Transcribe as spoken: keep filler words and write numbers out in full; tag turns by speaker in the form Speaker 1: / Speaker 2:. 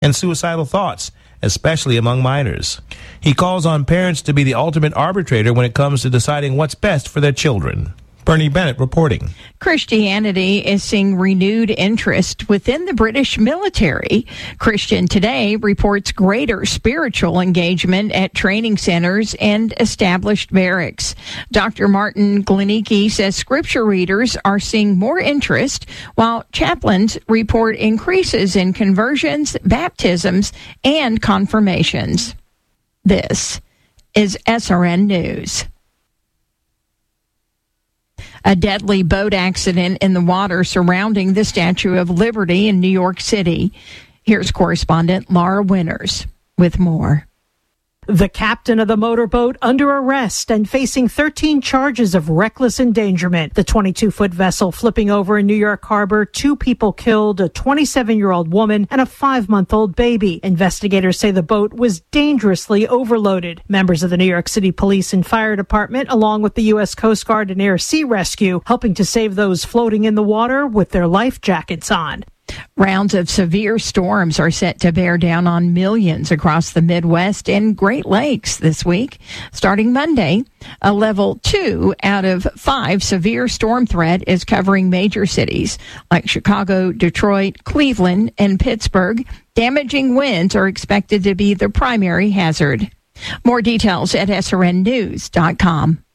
Speaker 1: and suicidal thoughts, especially among minors. He calls on parents to be the ultimate arbitrator when it comes to deciding what's best for their children. Bernie Bennett reporting.
Speaker 2: Christianity is seeing renewed interest within the British military. Christian Today reports greater spiritual engagement at training centers and established barracks. Doctor Martin Glenicki says scripture readers are seeing more interest, while chaplains report increases in conversions, baptisms, and confirmations. This is S R N News. A deadly boat accident in the water surrounding the Statue of Liberty in New York City. Here's correspondent Laura Winters with more.
Speaker 3: The captain of the motorboat under arrest and facing thirteen charges of reckless endangerment. The twenty-two-foot vessel flipping over in New York Harbor, two people killed, a twenty-seven-year-old woman and a five-month-old baby. Investigators say the boat was dangerously overloaded. Members of the New York City Police and Fire Department, along with the U S Coast Guard and Air Sea Rescue, helping to save those floating in the water with their life jackets on.
Speaker 2: Rounds of severe storms are set to bear down on millions across the Midwest and Great Lakes this week. Starting Monday, a level two out of five severe storm threat is covering major cities like Chicago, Detroit, Cleveland, and Pittsburgh. Damaging winds are expected to be the primary hazard. More details at S R N news dot com.